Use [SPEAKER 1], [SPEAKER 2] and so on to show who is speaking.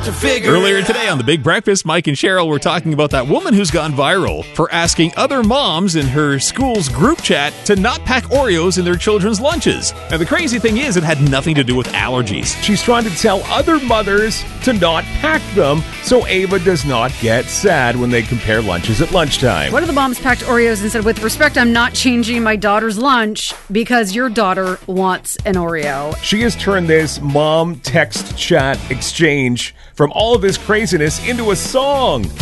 [SPEAKER 1] to figure
[SPEAKER 2] Earlier today on The Big Breakfast, Mike and Cheryl were talking about that woman who's gone viral for asking other moms in her school's group chat to not pack Oreos in their children's lunches. And the crazy thing is, it had nothing to do with allergies.
[SPEAKER 3] She's trying to tell other mothers to not pack them so Ava does not get sad when they compare lunches at lunchtime.
[SPEAKER 4] One of the moms packed Oreos and said, with respect, I'm not changing my daughter's lunch because your daughter wants an Oreo.
[SPEAKER 3] She has turned this mom text chat exchange from all of this craziness into a song.